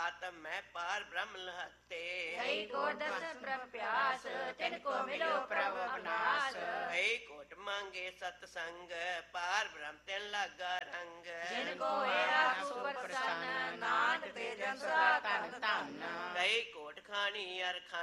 घात मैं पार ब्रह्म लहते। कई कोट दस प्रभ प्यास तिनको मिलो प्रभ नास। कई कोट मांगे सतसंग पार ब्रह्म तिन लगा रंग। जिनको होया सुप्रसन्न नानक ते जन सदा धन धन। कई कोट खानी अर